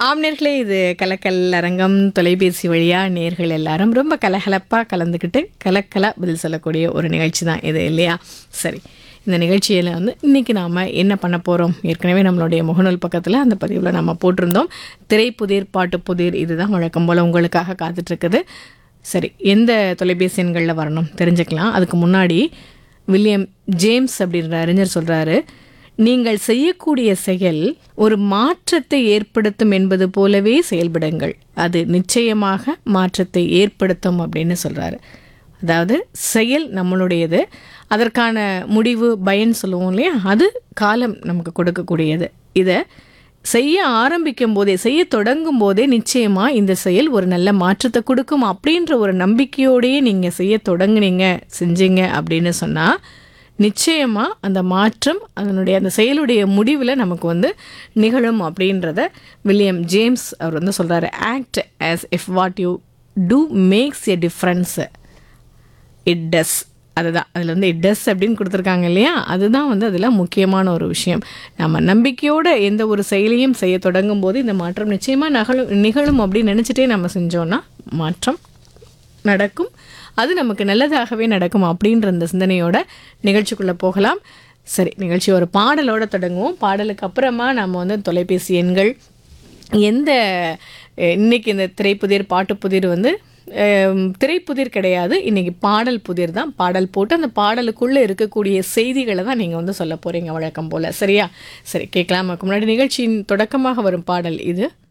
ஆம் நேர்களே, இது கலக்கல் அரங்கம். தொலைபேசி வழியாக நேர்கள் எல்லாரும் ரொம்ப கலகலப்பாக கலந்துக்கிட்டு கலக்கலாக பதில் சொல்லக்கூடிய ஒரு நிகழ்ச்சி தான் இது இல்லையா? சரி, இந்த நிகழ்ச்சியில் இன்றைக்கி நாம் என்ன பண்ண போகிறோம்? ஏற்கனவே நம்மளுடைய முகநூல் பக்கத்தில் அந்த பதிவில் நம்ம போட்டிருந்தோம். திரைப்புதிர் பாட்டுப்புதிர், இதுதான் வழக்கம் போல் உங்களுக்காக காத்துட்ருக்குது. சரி, எந்த தொலைபேசி எண்களில் வரணும் தெரிஞ்சுக்கலாம். அதுக்கு முன்னாடி வில்லியம் ஜேம்ஸ் அப்படின்ற அறிஞர் சொல்கிறாரு, நீங்கள் செய்யக்கூடிய செயல் ஒரு மாற்றத்தை ஏற்படுத்தும் என்பது போலவே செயல்படுங்கள், அது நிச்சயமாக மாற்றத்தை ஏற்படுத்தும் அப்படின்னு சொல்கிறாரு. அதாவது செயல் நம்மளுடையது, அதற்கான முடிவு பயன் சொல்லுவோம் இல்லையா, அது காலம் நமக்கு கொடுக்கக்கூடியது. இதை செய்ய ஆரம்பிக்கும் போதே, செய்ய தொடங்கும் போதே நிச்சயமாக இந்த செயல் ஒரு நல்ல மாற்றத்தை கொடுக்கும் அப்படின்ற ஒரு நம்பிக்கையோடையே நீங்கள் செய்ய தொடங்குனீங்க, செஞ்சீங்க அப்படின்னு சொன்னால் நிச்சயமாக அந்த மாற்றம் அதனுடைய அந்த செயலுடைய முடிவில் நமக்கு நிகழும் அப்படின்றத வில்லியம் ஜேம்ஸ் அவர் சொல்கிறாரு. Act as if what you two makes a difference, it does. அதுதான் அதில் இட் டஸ் அப்படின்னு கொடுத்துருக்காங்க இல்லையா? அதுதான் அதில் முக்கியமான ஒரு விஷயம். நம்ம நம்பிக்கையோடு எந்த ஒரு செயலையும் செய்ய தொடங்கும் போது இந்த மாற்றம் நிச்சயமாக நிகழும் அப்படின்னு நினச்சிட்டே நம்ம செஞ்சோன்னா மாற்றம் நடக்கும், அது நமக்கு நல்லதாகவே நடக்கும் அப்படின்ற அந்த சிந்தனையோட நிகழ்ச்சிக்குள்ளே போகலாம். சரி, நிகழ்ச்சி ஒரு பாடலோடு தொடங்குவோம். பாடலுக்கு அப்புறமா நம்ம தொலைபேசி எண்கள் எந்த இன்றைக்கி இந்த திரைப்புதிர் பாட்டுப்புதிர் திரைப்புதிர் கிடையாது, இன்றைக்கி பாடல் புதிர் தான். பாடல் போட்டு அந்த பாடலுக்குள்ளே இருக்கக்கூடிய செய்திகளை தான் நீங்கள் சொல்ல போகிறீங்க வழக்கம் போல். சரியா? சரி, கேட்கலாம். அதுக்கு முன்னாடி நிகழ்ச்சியின் தொடக்கமாக வரும் பாடல் இது.